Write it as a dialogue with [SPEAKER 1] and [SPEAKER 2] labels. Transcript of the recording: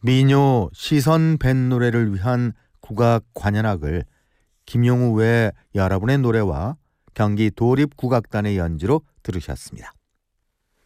[SPEAKER 1] 미녀 시선 뱃노래를 위한 국악 관현악을 김용우 외 여러분의 노래와 경기 도립국악단의 연주로 들으셨습니다.